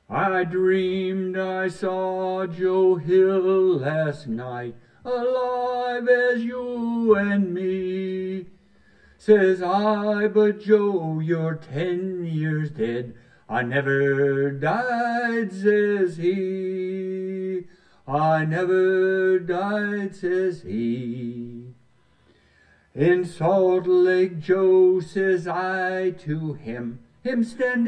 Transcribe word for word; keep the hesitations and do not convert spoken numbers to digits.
I dreamed I saw Joe Hill last night, alive as you and me. Says I, but Joe, you're ten years dead. I never died, says he. I never died, says he. In Salt Lake Joe, says I to him, him standing